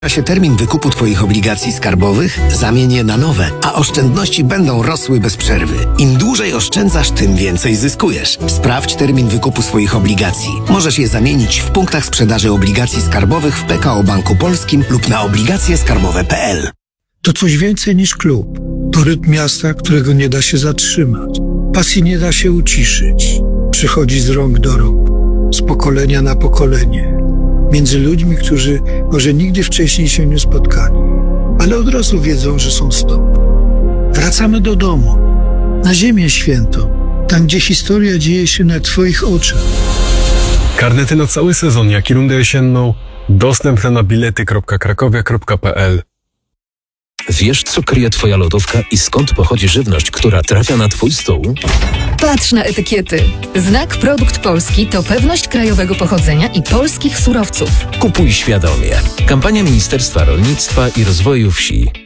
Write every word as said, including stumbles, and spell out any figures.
się termin wykupu Twoich obligacji skarbowych, zamień je na nowe, a oszczędności będą rosły bez przerwy. Im dłużej oszczędzasz, tym więcej zyskujesz. Sprawdź termin wykupu swoich obligacji. Możesz je zamienić w punktach sprzedaży obligacji skarbowych w P K O Banku Polskim lub na obligacje skarbowe kropka p l. To coś więcej niż klub. To rytm miasta, którego nie da się zatrzymać. Pasji nie da się uciszyć. Przychodzi z rąk do rąk, z pokolenia na pokolenie. Między ludźmi, którzy może nigdy wcześniej się nie spotkali, ale od razu wiedzą, że są z tobą. Wracamy do domu, na ziemię świętą, tam gdzie historia dzieje się na twoich oczach. Karnety na cały sezon, jak i rundę jesienną, dostępne na bilety kropka krakowia kropka p l. Wiesz, co kryje twoja lodówka i skąd pochodzi żywność, która trafia na twój stół? Patrz na etykiety. Znak Produkt Polski to pewność krajowego pochodzenia i polskich surowców. Kupuj świadomie. Kampania Ministerstwa Rolnictwa i Rozwoju Wsi.